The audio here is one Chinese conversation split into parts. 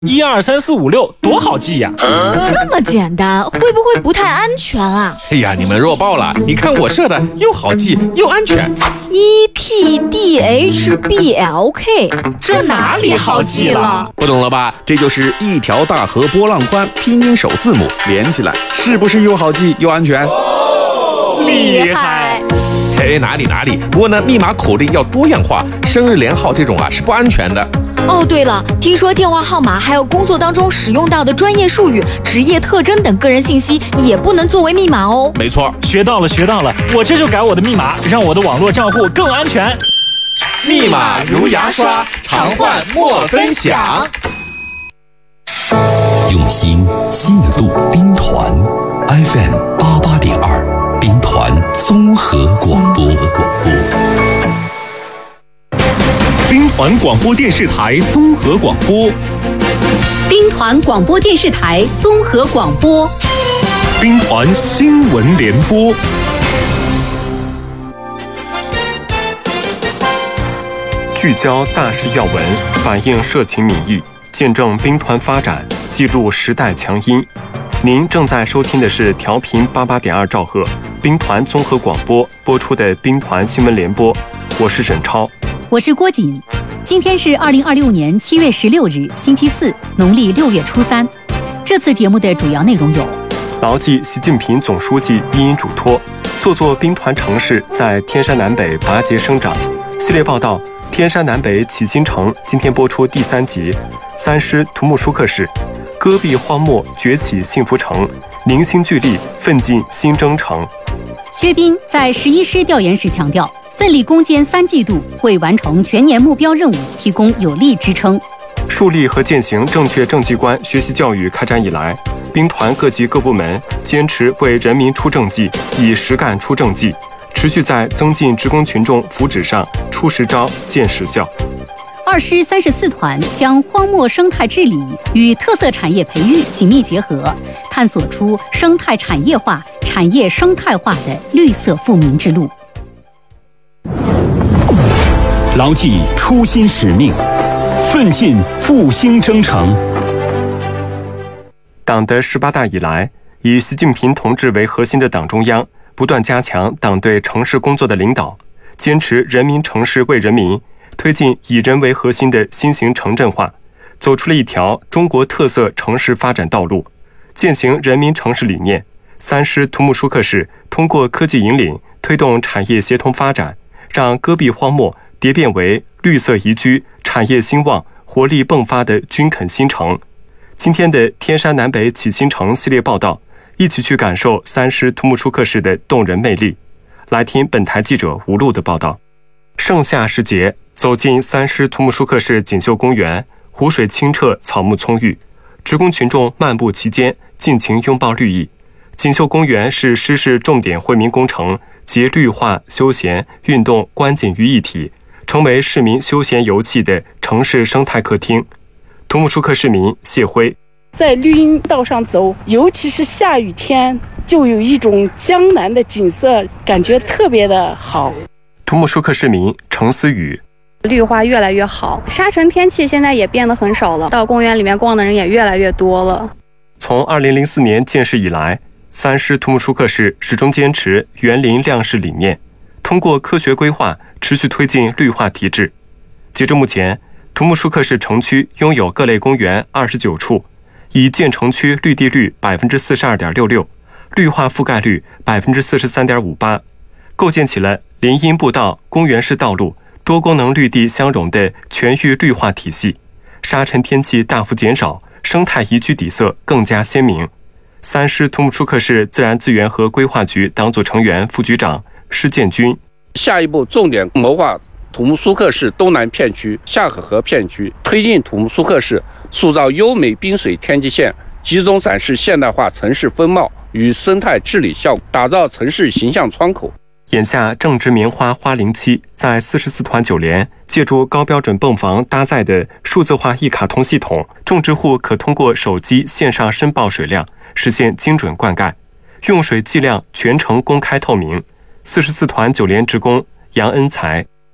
1、2、3、4、5、6，多好记呀！ 这么简单，会不会不太安全啊？ 哎呀，你们弱爆了！你看我设的又好记又安全。 EPDHBLK， 这哪里好记了？ 不懂了吧？这就是一条大河波浪宽，拼音首字母连起来，是不是又好记又安全？ 厉害！ 嘿，哪里？不过呢，密码口令要多样化，生日连号这种是不安全的。 哦，对了，听说电话号码还有工作当中使用到的专业术语、职业特征等个人信息也不能作为密码哦。 没错， 学到了，我这就改我的密码，让我的网络账户更安全。 密码如牙刷，常换莫分享。 用心记录兵团 FM 88.2，兵团综合广播。 兵团广播电视台综合广播， 兵团广播电视台综合广播， 兵团新闻联播。聚焦大事要闻，反映社情民意，见证兵团发展，记录时代强音。您正在收听的是调频88.2兆赫兵团综合广播播出的兵团新闻联播，我是沈超。 我是郭瑾，今天是2026年7月16日，星期四，农历6月初3。这次节目的主要内容有： 牢记习近平总书记一因嘱托，座兵团城市在天山南北拔节生长。系列报道：天山南北启新城今天播出第3集。3师图木舒克市，戈壁荒漠崛起幸福城，凝心聚力奋进新征程。 薛斌在11师调研时强调，奋力攻坚3季度，为完成全年目标任务提供有力支撑。 树立和践行正确政绩观学习教育开展以来，兵团各级各部门坚持为人民出政绩，以实干出政绩，持续在增进职工群众福祉上出实招、见实效。 2师34团将荒漠生态治理与特色产业培育紧密结合，探索出生态产业化、产业生态化的绿色富民之路。 牢记初心使命，奋进复兴征程。 党的18大以来，以习近平同志为核心的党中央不断加强党对城市工作的领导，坚持人民城市为人民，推进以人为核心的新型城镇化，走出了一条中国特色城市发展道路，践行人民城市理念。3师图木舒克市通过科技引领，推动产业协同发展，让戈壁荒漠蝶变为绿色宜居、产业兴旺、活力迸发的均肯新城。今天的天山南北启新城系列报道，一起去感受3师图木舒克市的动人魅力。来听本台记者吴璐的报道。盛夏时节，走进3师图木舒克市锦绣公园，湖水清澈，草木葱郁，职工群众漫步其间，尽情拥抱绿意。锦绣公园是师市重点惠民工程，集绿化、休闲、运动、观景于一体，成为市民休闲游憩的城市生态客厅。图木舒克市民谢辉在绿荫道上走，尤其是下雨天，就有一种江南的景色，感觉特别的好。 图木舒克市民程思雨， 绿化越来越好，沙尘天气现在也变得很少了，到公园里面逛的人也越来越多了。 从2004年建市以来，3师图木舒克市始终坚持园林亮市理念，通过科学规划持续推进绿化提质。截至目前，图木舒克市城区拥有各类公园29处，以建成区绿地率 42.66%， 绿化覆盖率 43.58%， 构建起了林荫步道、公园式道路、多功能绿地相融的全域绿化体系，沙尘天气大幅减少，生态宜居底色更加鲜明。3师图木舒克市自然资源和规划局党组成员、副局长施建军， 下一步重点谋划图木舒克市东南片区、下河河片区，推进图木舒克市塑造优美滨水天际线，集中展示现代化城市风貌与生态治理效果，打造城市形象窗口。 眼下正值棉花花龄期，在44团9连借助高标准泵房搭载的数字化一卡通系统，种植户可通过手机线上申报水量，实现精准灌溉，用水计量全程公开透明。44团9连职工杨恩才，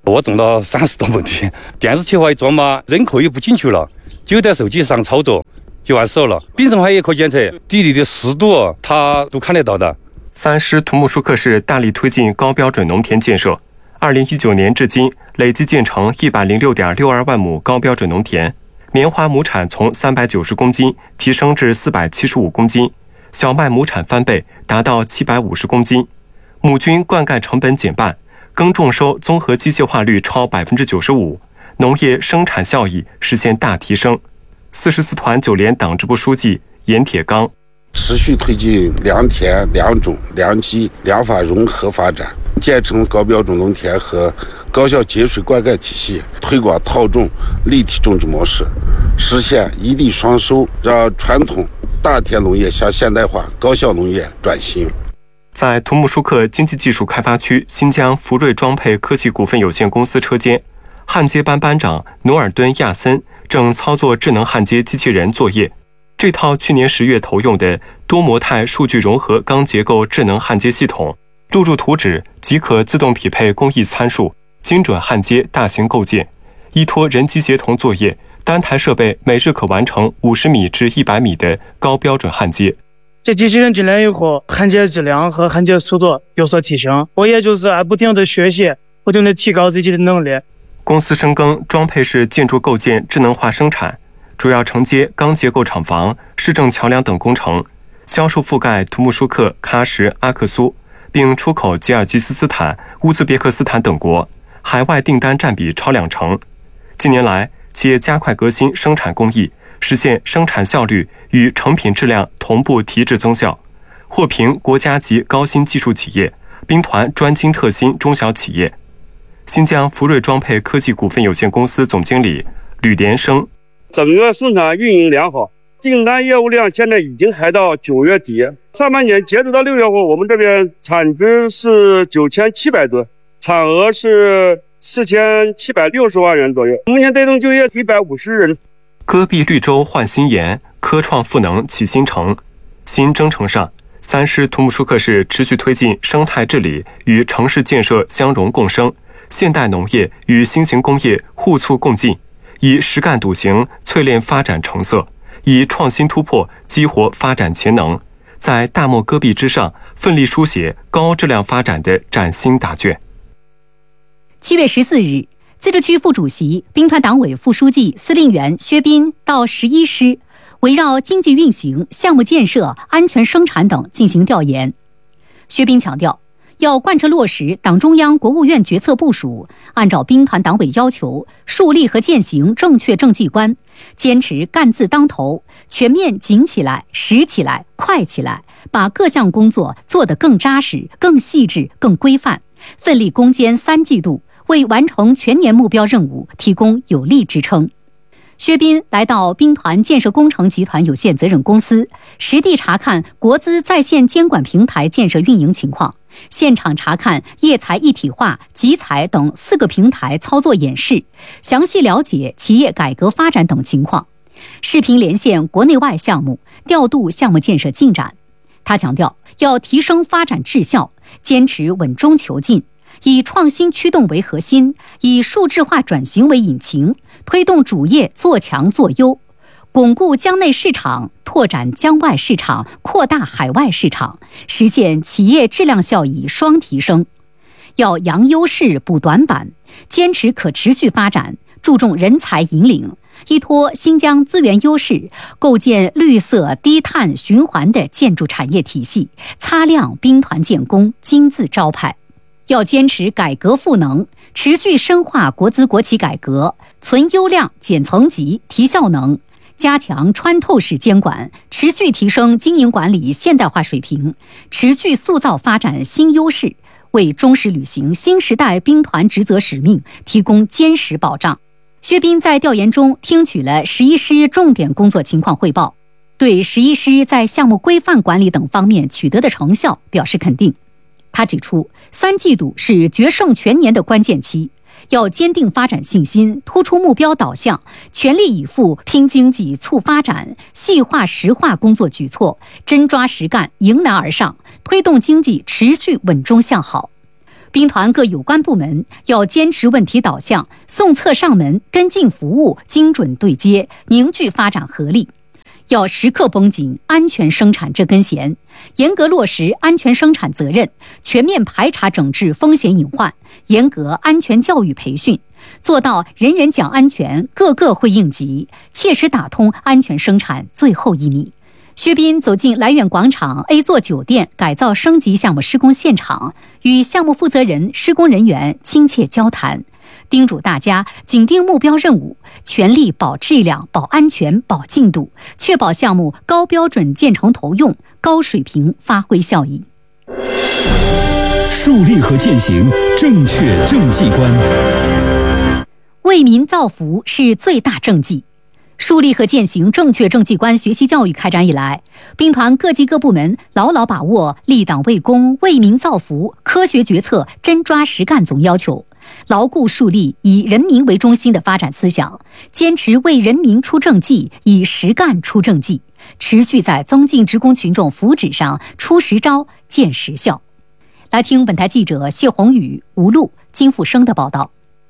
我种了30多亩地，电子企划一装嘛，人口也不进去了，就在手机上操作就完事了。冰层环也可以监测地里的湿度，它都看得到的。 三师土木舒克市大力推进高标准农田建设，2019年至今累计建成106.62万亩高标准农田，棉花亩产从390公斤提升至475公斤，小麦亩产翻倍，达到750公斤，亩均灌溉成本减半，耕种收综合机械化率超95%，农业生产效益实现大提升。44团9连党支部书记严铁刚： 持续推进良田、良种、良机、良法融合发展，建成高标准农田和高效节水灌溉体系，推广套种立体种植模式，实现一地双收，让传统大田农业向现代化高效农业转型。 在土木舒克经济技术开发区新疆福瑞装配科技股份有限公司车间，焊接班班长努尔敦亚森正操作智能焊接机器人作业。这套去年10月投用的多模态数据融合钢结构智能焊接系统，录入图纸即可自动匹配工艺参数，精准焊接大型构件。依托人机协同作业，单台设备每日可完成50米至100米的高标准焊接。 这机器人进来以后，焊接质量和焊接速度有所提升，我也就是不停地学习，不停地提高自己的能力。 公司深耕装配式建筑构件智能化生产，主要承接钢结构厂房、市政桥梁等工程，销售覆盖土木舒克、喀什、阿克苏，并出口吉尔吉斯斯坦、乌兹别克斯坦等国，海外订单占比超2成。近年来，企业加快革新生产工艺，实现生产效率与成品质量同步提质增效，获评国家级高新技术企业、兵团专精特新中小企业。新疆福瑞装配科技股份有限公司总经理吕连生： 整个生产运营良好，订单业务量现在已经排到9月底，上半年截止到6月份，我们这边产值是9700吨，产额是4760万元左右，目前带动就业150人。 戈壁绿洲焕新颜，科创赋能启新城。新征程上，三师土木舒克市持续推进生态治理与城市建设相融共生，现代农业与新型工业互促共进，以实干笃行淬炼发展成色，以创新突破激活发展潜能，在大漠戈壁之上奋力书写高质量发展的崭新答卷。 7月14日，自治区副主席、兵团党委副书记、司令员薛斌到11师，围绕经济运行、项目建设、安全生产等进行调研。薛斌强调，要贯彻落实党中央、国务院决策部署，按照兵团党委要求，树立和践行正确政绩观，坚持干字当头，全面紧起来、实起来、快起来，把各项工作做得更扎实、更细致、更规范，奋力攻坚3季度，为完成全年目标任务提供有力支撑。薛斌来到兵团建设工程集团有限责任公司，实地查看国资在线监管平台建设运营情况，现场查看业财一体化、集财等4个平台操作演示，详细了解企业改革发展等情况，视频连线国内外项目，调度项目建设进展。他强调，要提升发展质效，坚持稳中求进，以创新驱动为核心，以数字化转型为引擎，推动主业做强做优，巩固疆内市场，拓展疆外市场，扩大海外市场，实现企业质量效益双提升。要扬优势补短板，坚持可持续发展，注重人才引领，依托新疆资源优势，构建绿色低碳循环的建筑产业体系，擦亮兵团建工金字招牌。要坚持改革赋能，持续深化国资国企改革，存优量减层级提效能，加强穿透式监管，持续提升经营管理现代化水平，持续塑造发展新优势，为忠实履行新时代兵团职责使命提供坚实保障。薛斌在调研中听取了11师重点工作情况汇报，对11师在项目规范管理等方面取得的成效表示肯定。他指出，3季度是决胜全年的关键期，要坚定发展信心，突出目标导向，全力以赴拼经济促发展，细化实化工作举措，真抓实干，迎难而上，推动经济持续稳中向好。 兵团各有关部门要坚持问题导向，送测上门，跟进服务，精准对接，凝聚发展合力。要时刻绷紧安全生产这根弦，严格落实安全生产责任，全面排查整治风险隐患，严格安全教育培训，做到人人讲安全，个个会应急，切实打通安全生产最后一米。薛斌走进来远广场 A 座酒店改造升级项目施工现场，与项目负责人、施工人员亲切交谈，叮嘱大家紧盯目标任务，全力保质量、保安全、保进度，确保项目高标准建成投用，高水平发挥效益。 树立和践行正确政绩观， 为民造福是最大政绩。树立和践行正确政绩观学习教育开展以来，兵团各级各部门牢牢把握立党为公、为民造福、科学决策、真抓实干总要求，牢固树立以人民为中心的发展思想，坚持为人民出政绩、以实干出政绩，持续在增进职工群众福祉上出实招、见实效。来听本台记者谢宏宇、吴璐、金富生的报道。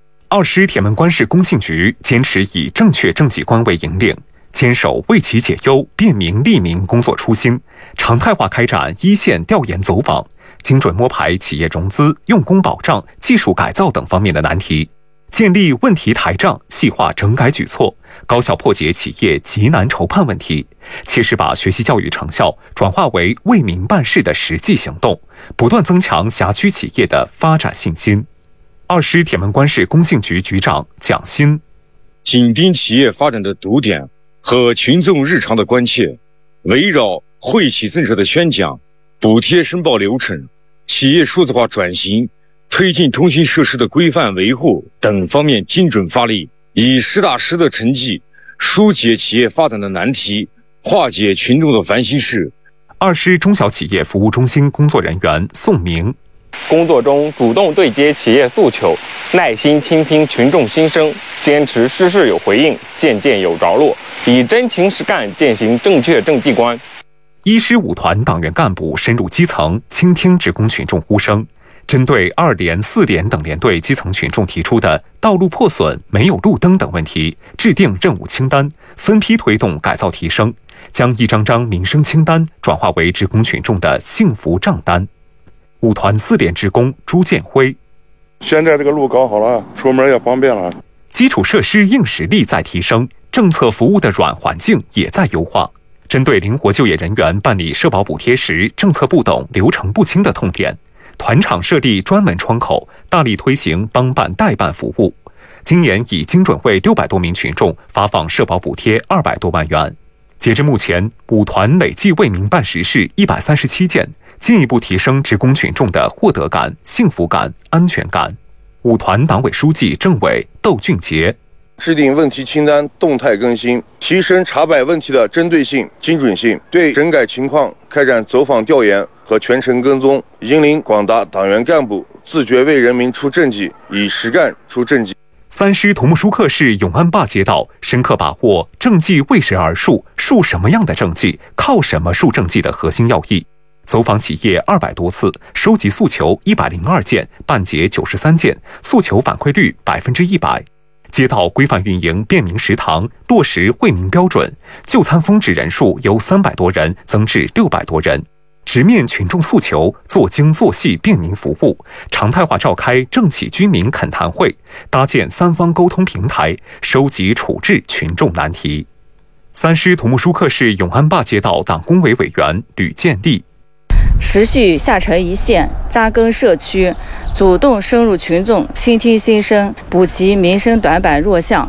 2师铁门关市工信局坚持以正确政绩观为引领，坚守为企解忧、便民利民工作初心，常态化开展一线调研走访，精准摸排企业融资、用工保障、技术改造等方面的难题，建立问题台账，细化整改举措，高效破解企业急难愁盼问题，切实把学习教育成效转化为为民办事的实际行动，不断增强辖区企业的发展信心。2师铁门关市工信局局长蒋欣： 紧盯企业发展的堵点和群众日常的关切，围绕惠企政策的宣讲、补贴申报流程、企业数字化转型、推进通信设施的规范维护等方面精准发力，以实打实的成绩疏解企业发展的难题，化解群众的烦心事。 2师中小企业服务中心工作人员宋明： 工作中主动对接企业诉求，耐心倾听群众心声，坚持事事有回应，件件有着落，以真情实干践行正确政绩观。 1师5团党员干部深入基层，倾听职工群众呼声，针对2连、4连等连队基层群众提出的道路破损、没有路灯等问题，制定任务清单，分批推动改造提升，将一张张民生清单转化为职工群众的幸福账单。5团4连职工朱建辉： 现在这个路搞好了，出门也方便了。 基础设施硬实力在提升，政策服务的软环境也在优化。针对灵活就业人员办理社保补贴时政策不懂、流程不清的痛点，团场设立专门窗口，大力推行帮办代办服务。今年已精准为600多名群众发放社保补贴200多万元。截至目前，5团累计为民办实事137件，进一步提升职工群众的获得感、幸福感、安全感。5团党委书记、政委窦俊杰： 制定问题清单，动态更新，提升查摆问题的针对性、精准性，对整改情况开展走访调研和全程跟踪，引领广大党员干部自觉为人民出政绩，以实干出政绩。 3师图木舒克市永安坝街道深刻把握政绩为谁而树、树什么样的政绩、靠什么树政绩的核心要义。走访企业200多次，收集诉求102件，办结93件，诉求反馈率100%。街道规范运营便民食堂，落实惠民标准，就餐峰值人数由300多人增至600多人。直面群众诉求，做精做细便民服务，常态化召开政企居民恳谈会，搭建3方沟通平台，收集处置群众难题。3师图木舒克市永安坝街道党工委委员吕建立： 持续下沉一线，扎根社区，主动深入群众，倾听心声，补齐民生短板弱项。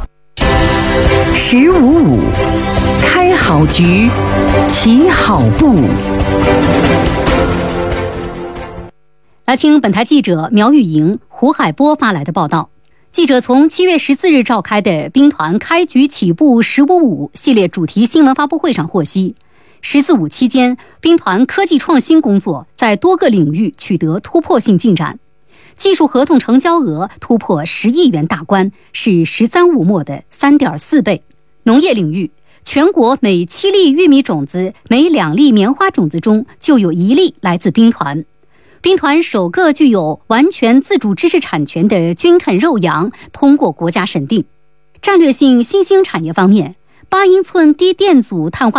1055开好局，起好步。 来听本台记者苗玉莹、胡海波发来的报道。记者从7月14日召开的兵团开局起步1055系列主题新闻发布会上获悉，14.5期间，兵团科技创新工作在多个领域取得突破性进展，技术合同成交额突破10亿元大关，是13.5末的3.4倍。农业领域，全国每7粒玉米种子、每2粒棉花种子中就有1粒来自兵团。 兵团首个具有完全自主知识产权的军垦肉羊通过国家审定。战略性新兴产业方面，8英寸低电阻碳化